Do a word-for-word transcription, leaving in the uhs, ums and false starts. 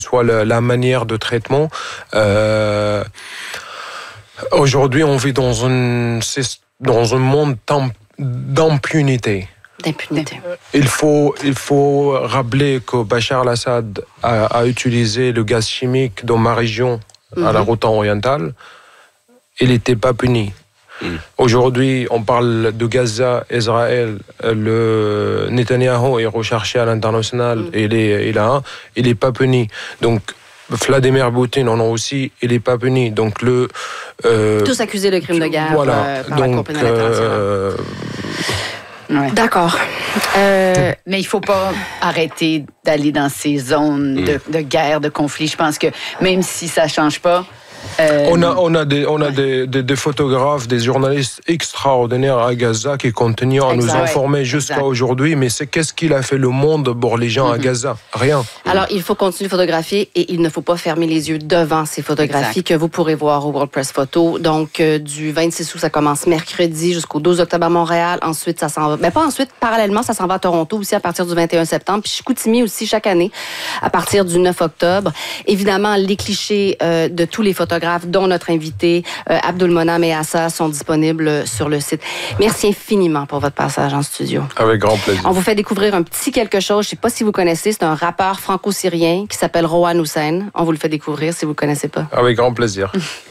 soit la, la manière de traitement. Euh, aujourd'hui, on vit dans un, dans un monde d'impunité. D'impunité. Il faut, il faut rappeler que Bachar al-Assad a, a utilisé le gaz chimique dans ma région, mm-hmm. à la Ghouta orientale. Il n'était pas puni. Mm. Aujourd'hui, on parle de Gaza, Israël, le Netanyahou est recherché à l'international, mm. et il est, il a, il est pas puni. Donc, Vladimir Poutine en a aussi, il n'est pas puni. Donc le euh, tous accusés de crimes de guerre voilà. euh, par donc, la compagnie internationale. Euh, Ouais. D'accord. Euh, mais il ne faut pas arrêter d'aller dans ces zones de, de guerre, de conflit. Je pense que même si ça ne change pas... Euh... On a, on a, des, on a des, des, des photographes, des journalistes extraordinaires à Gaza qui continuent à exact, nous informer ouais, jusqu'à exact. aujourd'hui. Mais c'est qu'est-ce qu'il a fait le monde pour les gens mm-hmm. à Gaza? Rien. Alors, il faut continuer de photographier et il ne faut pas fermer les yeux devant ces photographies exact. que vous pourrez voir au World Press Photo. Donc, euh, du vingt-six août, ça commence mercredi jusqu'au douze octobre à Montréal. Ensuite, ça s'en va. Mais pas ensuite, parallèlement, ça s'en va à Toronto aussi à partir du vingt et un septembre. Puis Chicoutimi aussi chaque année à partir du neuf octobre. Évidemment, les clichés euh, de tous les photographes dont notre invité euh, Abdulmonam et Assa sont disponibles sur le site. Merci infiniment pour votre passage en studio. Avec grand plaisir. On vous fait découvrir un petit quelque chose. Je ne sais pas si vous connaissez. C'est un rappeur franco-syrien qui s'appelle Rohan Hussein. On vous le fait découvrir si vous ne le connaissez pas. Avec grand plaisir.